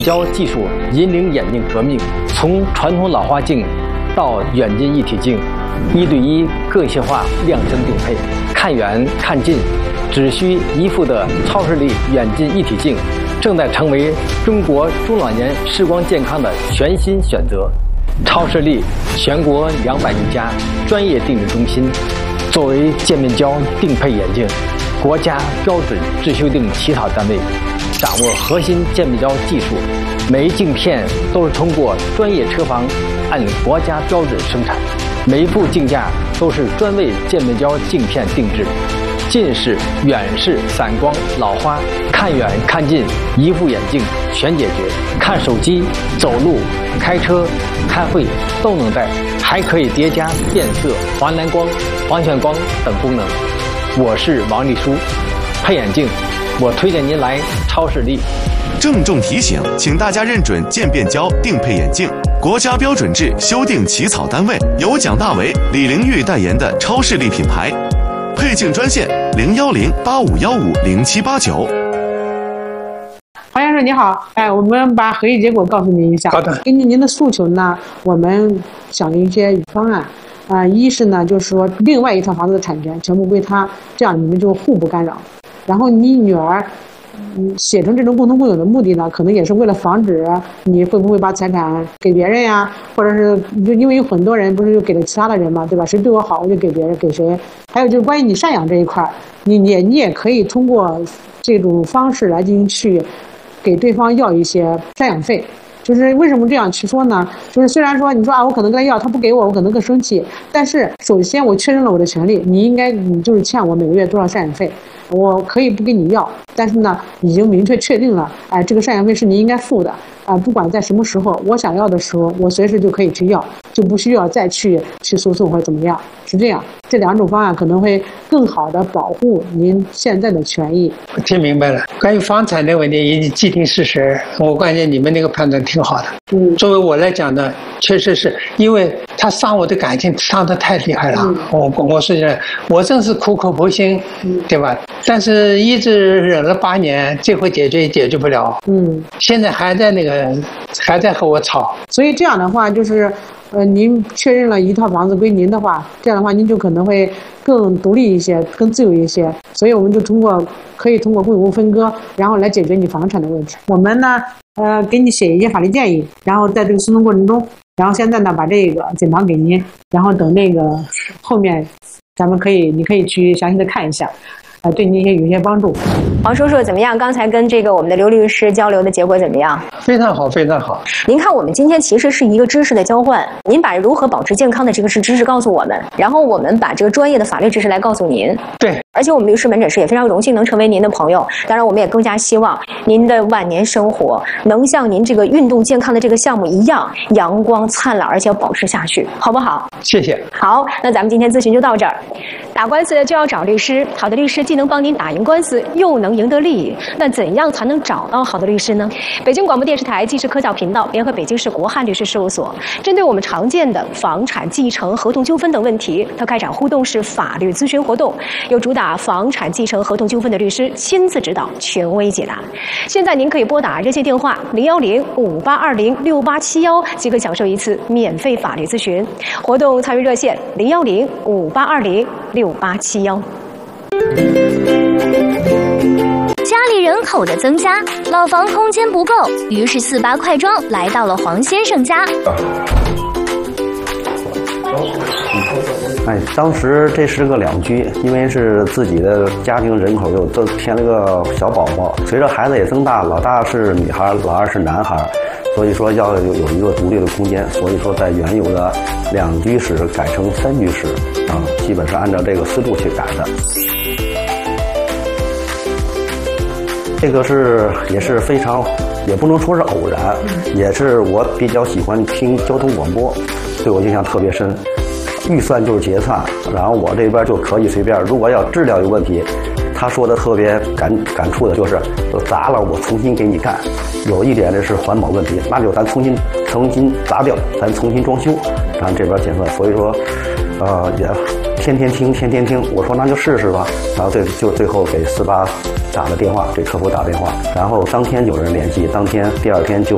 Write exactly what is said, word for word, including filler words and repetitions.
胶技术引领眼镜革命，从传统老花镜到远近一体镜，一对一个性化量身定配，看远看近只需一副的超视力远近一体镜，正在成为中国中老年视光健康的全新选择。超视力全国两百余家专业定制中心，作为渐变胶定配眼镜国家标准制修订起草单位，掌握核心渐变胶技术，每一镜片都是通过专业车房按国家标准生产，每一部镜架都是专为渐变胶镜片定制。近视、远视、散光、老花，看远看近，一副眼镜全解决。看手机、走路、开车、开会都能戴，还可以叠加变色、防蓝光、防眩光等功能。我是王丽书，配眼镜，我推荐您来超视力。 郑重提醒，请大家认准渐变胶定配眼镜，国家标准制修订起草单位由蒋大为、李玲玉代言的超视力品牌。配镜专线零幺零八五幺五零七八九。 黄先生你好，哎，我们把合议结果告诉您一下。 好的。 根据您的诉求呢，我们想了一些方案。啊、呃，一是呢，就是说另外一套房子的产权全部归他，这样你们就互不干扰。然后你女儿，嗯，写成这种共同共有的目的呢，可能也是为了防止你会不会把财产给别人呀，或者是就因为有很多人不是就给了其他的人嘛，对吧？谁对我好我就给别人给谁。还有就是关于你赡养这一块，你你你也可以通过这种方式来进行去给对方要一些赡养费。就是为什么这样去说呢？就是虽然说你说啊，我可能跟他要，他不给我，我可能更生气。但是首先我确认了我的权利，你应该你就是欠我每个月多少赡养费，我可以不给你要，但是呢，已经明确确定了，哎，这个赡养费是你应该付的，啊、呃，不管在什么时候，我想要的时候，我随时就可以去要，就不需要再去去诉讼或者怎么样，是这样。这两种方案可能会更好的保护您现在的权益。 我听明白了。关于房产的问题以及既定事实，我感觉你们那个判断挺好的。 嗯， 作为我来讲呢，确实是因为他伤我的感情，伤得太厉害了。嗯、我我是觉得我真是苦口婆心，嗯、对吧？但是一直忍了八年，这回解决也解决不了。嗯，现在还在那个还在和我吵。 所以这样的话就是。呃，您确认了一套房子归您的话，这样的话您就可能会更独立一些，更自由一些。所以我们就通过可以通过共有物分割，然后来解决你房产的问题。我们呢，呃，给你写一些法律建议，然后在这个诉讼过程中，然后现在呢把这个简档给您，然后等那个后面咱们可以，你可以去详细的看一下。啊，对你也有一些帮助。 王叔叔怎么样？刚才跟这个我们的刘律师交流的结果怎么样？ 非常好，非常好。 您看，我们今天其实是一个知识的交换。您把如何保持健康的这个是知识告诉我们，然后我们把这个专业的法律知识来告诉您。 对。 而且我们律师门诊室也非常荣幸能成为您的朋友。当然，我们也更加希望您的晚年生活能像您这个运动健康的这个项目一样阳光灿烂，而且要保持下去，好不好？ 谢谢。 好，那咱们今天咨询就到这儿。打官司就要找律师，好的律师既能帮您打赢官司，又能赢得利益。那怎样才能找到好的律师呢？北京广播电视台纪实科教频道联合北京市国汉律师事务所，针对我们常见的房产继承、合同纠纷等问题，它开展互动式法律咨询活动，由主打房产继承合同纠纷的律师亲自指导，权威解答。现在您可以拨打热线电话零幺零五八二零六八七幺，即可享受一次免费法律咨询。活动参与热线零幺零五八二零六八七幺。 家里人口的增加，老房空间不够，于是四八快装来到了黄先生家。 哎，当时这是个两居，因为是自己的家庭人口又都添了个小宝宝，随着孩子也增大，老大是女孩，老二是男孩，所以说要有有一个独立的空间，所以说在原有的两居室改成三居室，啊，基本是按照这个思路去改的。这个是也是非常，也不能说是偶然，也是我比较喜欢听交通广播，对我印象特别深。预算就是结算，然后我这边就可以随便。如果要治疗有问题，他说的特别感感触的就是，砸了我重新给你干。有一点这是环保问题，那就咱重新重新砸掉，咱重新装修，然后这边减算。所以说，呃，也天天听，天天听。我说那就试试吧，然后最就最后给四八打了电话，给客服打电话，然后当天有人联系，当天第二天就